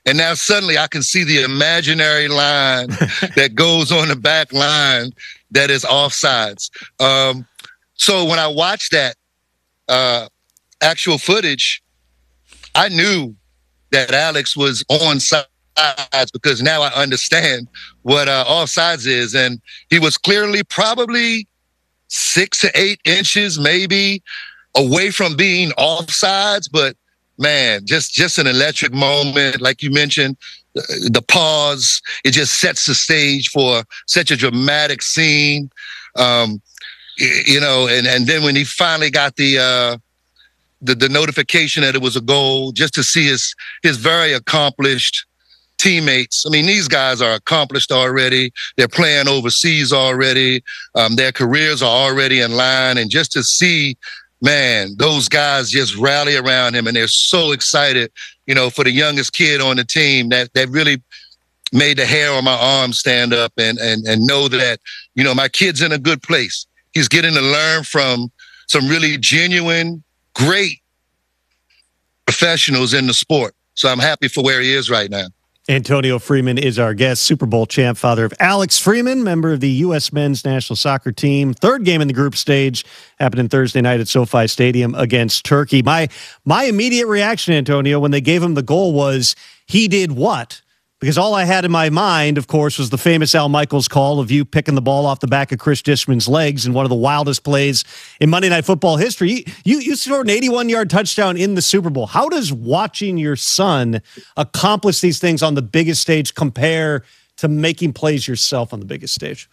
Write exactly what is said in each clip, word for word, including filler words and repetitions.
And now suddenly I can see the imaginary line that goes on the back line that is offsides. Um, so when I watched that uh, actual footage, I knew that Alex was on sides because now I understand what uh, offsides is. And he was clearly probably six to eight inches maybe away from being offsides, but man, just, just an electric moment. Like you mentioned, the, the pause, it just sets the stage for such a dramatic scene. Um, you know, and, and then when he finally got the, uh, the, the notification that it was a goal, just to see his, his very accomplished teammates. I mean, these guys are accomplished already. They're playing overseas already. Um, their careers are already in line. And just to see, man, those guys just rally around him and they're so excited, you know, for the youngest kid on the team, that, that really made the hair on my arm stand up and, and, and know that, you know, my kid's in a good place. He's getting to learn from some really genuine, great professionals in the sport. So I'm happy for where he is right now. Antonio Freeman is our guest, Super Bowl champ, father of Alex Freeman, member of the U S men's national soccer team. Third game in the group stage, happening Thursday night at SoFi Stadium against Turkey. My my immediate reaction, Antonio, when they gave him the goal was, he did what? Because all I had in my mind, of course, was the famous Al Michaels call of you picking the ball off the back of Chris Dishman's legs in one of the wildest plays in Monday Night Football history. You, you scored an eighty-one-yard touchdown in the Super Bowl. How does watching your son accomplish these things on the biggest stage compare to making plays yourself on the biggest stage?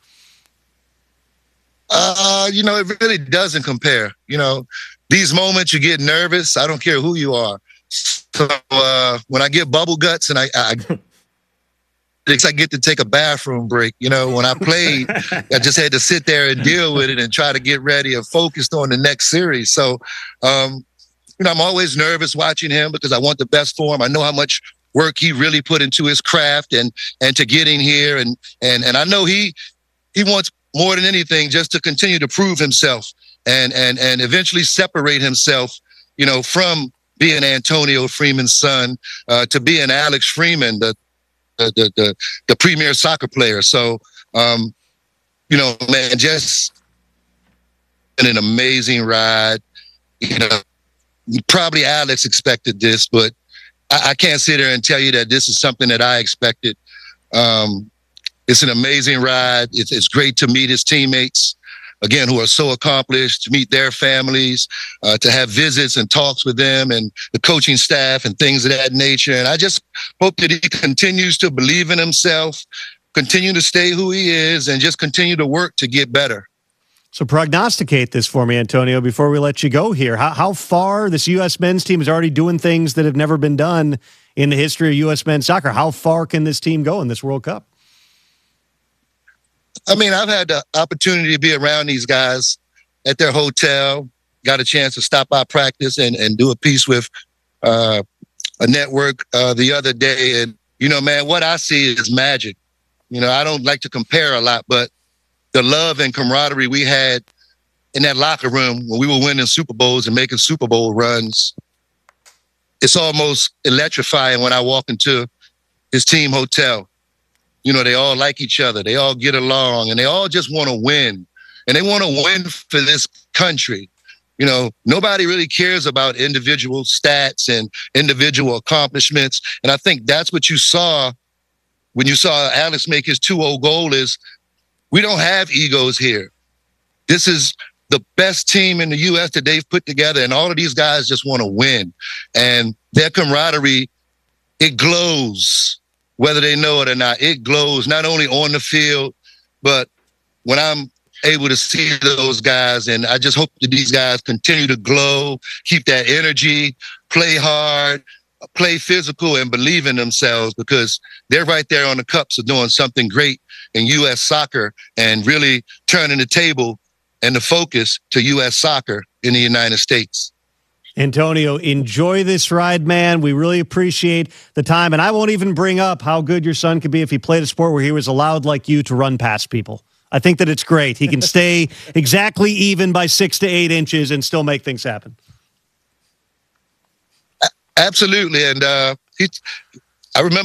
Uh, you know, it really doesn't compare. You know, these moments you get nervous. I don't care who you are. So uh, when I get bubble guts and I... I I get to take a bathroom break. You know, when I played, I just had to sit there and deal with it and try to get ready and focused on the next series. So, um, you know, I'm always nervous watching him because I want the best for him. I know how much work he really put into his craft and and to getting here. And and and I know he he wants more than anything just to continue to prove himself and and and eventually separate himself, you know, from being Antonio Freeman's son uh, to being Alex Freeman, the The, the the the premier soccer player. So, um, you know, man, just an amazing ride. You know, probably Alex expected this, but I, I can't sit there and tell you that this is something that I expected. Um, it's an amazing ride. It's, it's great to meet his teammates, again, who are so accomplished, to meet their families, uh, to have visits and talks with them and the coaching staff and things of that nature. And I just hope that he continues to believe in himself, continue to stay who he is, and just continue to work to get better. So prognosticate this for me, Antonio, before we let you go here. How, how far this U S men's team is already doing things that have never been done in the history of U S men's soccer. How far can this team go in this World Cup? I mean, I've had the opportunity to be around these guys at their hotel, got a chance to stop by practice and, and do a piece with uh, a network uh, the other day. And, you know, man, what I see is magic. You know, I don't like to compare a lot, but the love and camaraderie we had in that locker room when we were winning Super Bowls and making Super Bowl runs, it's almost electrifying when I walk into his team hotel. You know, they all like each other. They all get along, and they all just want to win. And they want to win for this country. You know, nobody really cares about individual stats and individual accomplishments. And I think that's what you saw when you saw Alex make his two oh goal is we don't have egos here. This is the best team in the U S that they've put together, and all of these guys just want to win. And their camaraderie, it glows. Whether they know it or not, it glows not only on the field, but when I'm able to see those guys. And I just hope that these guys continue to glow, keep that energy, play hard, play physical, and believe in themselves, because they're right there on the cups of doing something great in U S soccer and really turning the table and the focus to U S soccer in the United States. Antonio, enjoy this ride, man. We really appreciate the time. And I won't even bring up how good your son could be if he played a sport where he was allowed, like you, to run past people. I think that it's great. He can stay exactly even by six to eight inches and still make things happen. Absolutely. And uh, he, I remember